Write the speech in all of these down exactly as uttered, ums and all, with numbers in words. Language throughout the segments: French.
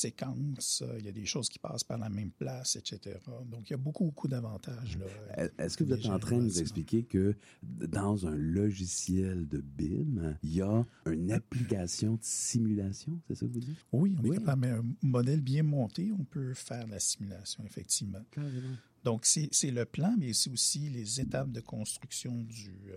séquences, il y a des choses qui passent par la même place, et cetera. Donc, il y a beaucoup, beaucoup d'avantages. Là, Est-ce que vous êtes en train de nous expliquer que dans un logiciel de B I M, il y a une application de simulation, c'est ça que vous dites? Oui, on oui. est capable, un modèle bien monté, on peut faire la simulation, effectivement. Carrément. Donc, c'est, c'est le plan, mais c'est aussi les étapes de construction du... Euh,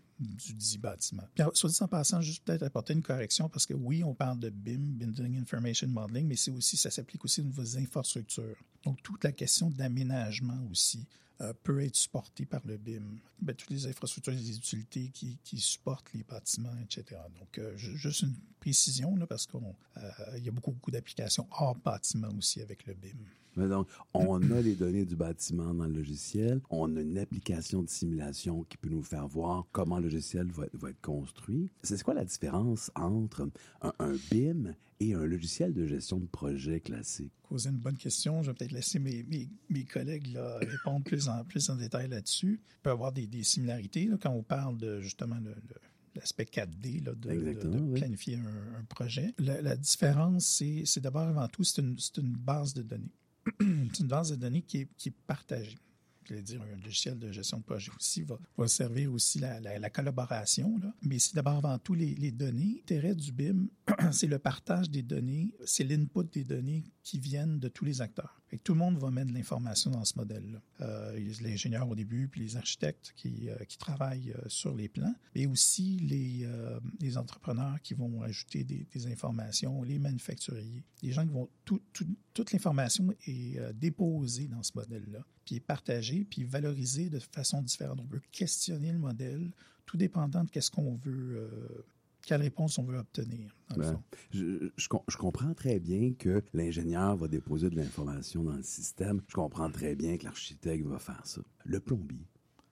du dit bâtiment. Puis, soit dit en passant, juste peut-être apporter une correction, parce que oui, on parle de B I M, Building Information Modeling, mais c'est aussi, ça s'applique aussi au niveau des infrastructures. Donc, toute la question d'aménagement aussi euh, peut être supportée par le B I M. Ben, toutes les infrastructures et les utilités qui, qui supportent les bâtiments, et cetera. Donc, euh, juste une précision, là, parce qu'il euh, y a beaucoup, beaucoup d'applications hors bâtiment aussi avec le B I M. Mais donc, on a les données du bâtiment dans le logiciel, on a une application de simulation qui peut nous faire voir comment le logiciel va, va être construit. C'est quoi la différence entre un, un B I M et un logiciel de gestion de projet classique? Poser une bonne question. Je vais peut-être laisser mes, mes, mes collègues là, répondre plus en, plus en détail là-dessus. Il peut y avoir des, des similarités là, quand on parle de justement le, le l'aspect quatre D là, de, de, de oui. planifier un, un projet. La, la différence, c'est, c'est d'abord avant tout, c'est une, c'est une base de données. C'est une base de données qui est, qui est partagée. Je vais dire, un logiciel de gestion de projet aussi va, va servir aussi la, la, la collaboration, là. Mais c'est d'abord avant tout les, les données. L'intérêt du B I M, c'est le partage des données, c'est l'input des données qui viennent de tous les acteurs. Fait que tout le monde va mettre de l'information dans ce modèle-là. Euh, l'ingénieur au début, puis les architectes qui, euh, qui travaillent euh, sur les plans, mais aussi les, euh, les entrepreneurs qui vont ajouter des, des informations, les manufacturiers, les gens qui vont... Tout, tout, toute l'information est euh, déposée dans ce modèle-là, puis est partagée, puis valorisée de façon différente. On peut questionner le modèle, tout dépendant de qu'est-ce qu'on veut... Euh, quelle réponse on veut obtenir, dans le ben, fond. Je, je, je comprends très bien que l'ingénieur va déposer de l'information dans le système. Je comprends très bien que l'architecte va faire ça. Le plombier.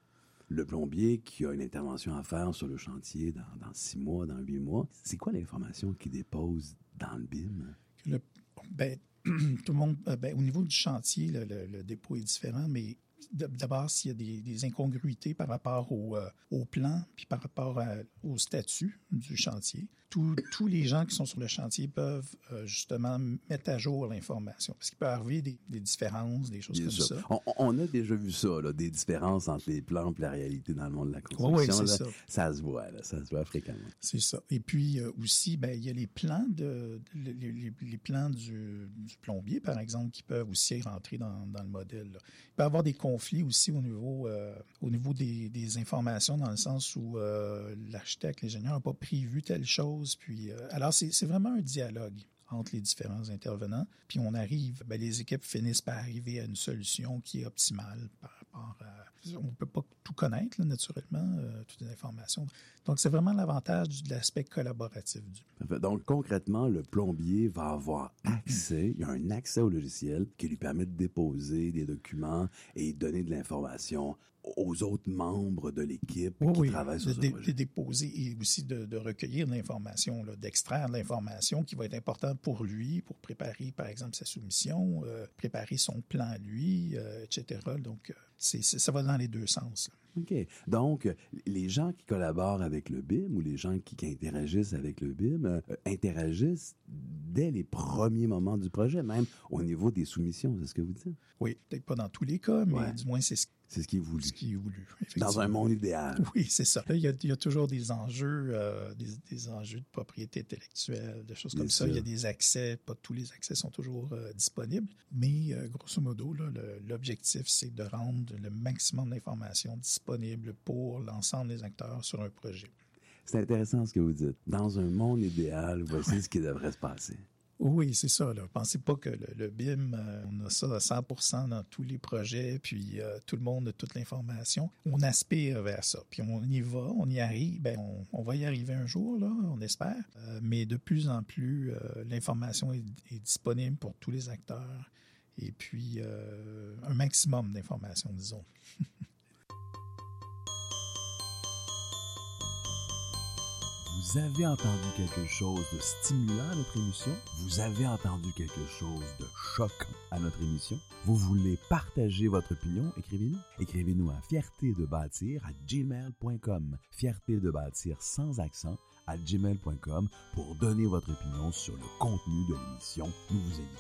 Le plombier qui a une intervention à faire sur le chantier dans, dans six mois, dans huit mois, c'est quoi l'information qu'il dépose dans le B I M? Le, ben, tout le monde, ben, au niveau du chantier, le, le, le dépôt est différent, mais d'abord, s'il y a des, des incongruités par rapport au, euh, au plan, puis par rapport à, au statut du chantier, tous, tous les gens qui sont sur le chantier peuvent euh, justement mettre à jour l'information. Parce qu'il peut arriver des, des différences, des choses Bien comme sûr. ça. On, on a déjà vu ça, là, des différences entre les plans et la réalité dans le monde de la construction. Oui, oui, c'est là, ça. Ça se voit, là, ça se voit fréquemment. C'est ça. Et puis euh, aussi, ben il y a les plans de les, les, les plans du, du plombier, par exemple, qui peuvent aussi rentrer dans, dans le modèle. Là. Il peut y avoir des conflits aussi au niveau euh, au niveau des, des informations, dans le sens où euh, l'architecte, l'ingénieur n'a pas prévu telle chose. Puis euh, alors c'est, c'est vraiment un dialogue entre les différents intervenants. Puis on arrive, ben, les équipes finissent par arriver à une solution qui est optimale par rapport à... On ne peut pas tout connaître, là, naturellement, euh, toutes les informations. Donc, c'est vraiment l'avantage de l'aspect collaboratif du... Donc, concrètement, le plombier va avoir accès, il y a un accès au logiciel qui lui permet de déposer des documents et donner de l'information aux autres membres de l'équipe oui, qui oui, travaillent sur de, ce de, projet. De déposer et aussi de, de recueillir de l'information, là, d'extraire de l'information qui va être importante pour lui, pour préparer, par exemple, sa soumission, euh, préparer son plan à lui, euh, et cetera. Donc, euh, c'est, c'est, ça va dans les deux sens, là. OK. Donc, les gens qui collaborent avec le B I M ou les gens qui, qui interagissent avec le B I M euh, interagissent dès les premiers moments du projet, même au niveau des soumissions, c'est ce que vous dites? Oui, peut-être pas dans tous les cas, mais ouais. du moins, c'est ce C'est ce qui est voulu. Ce qui est voulu, dans un monde idéal. Oui, c'est ça. Là, il y a, il y a toujours des enjeux, euh, des, des enjeux de propriété intellectuelle, des choses comme Bien ça. Sûr. Il y a des accès, pas tous les accès sont toujours euh, disponibles, mais euh, grosso modo, là, le, l'objectif, c'est de rendre le maximum d'informations disponibles pour l'ensemble des acteurs sur un projet. C'est intéressant ce que vous dites. Dans un monde idéal, voici ce qui devrait se passer. Oui, c'est ça. Là. Pensez pas que le, le B I M, euh, on a ça à cent pour cent dans tous les projets, puis euh, tout le monde a toute l'information. On aspire vers ça, puis on y va, on y arrive. Ben, on, on va y arriver un jour, là, on espère. Euh, mais de plus en plus, euh, l'information est, est disponible pour tous les acteurs, et puis euh, un maximum d'informations, disons. Vous avez entendu quelque chose de stimulant à notre émission? Vous avez entendu quelque chose de choquant à notre émission? Vous voulez partager votre opinion? Écrivez-nous. Écrivez-nous à fierté de bâtir à gmail point com. Fierté de bâtir sans accent à gmail point com pour donner votre opinion sur le contenu de l'émission. Nous vous invitons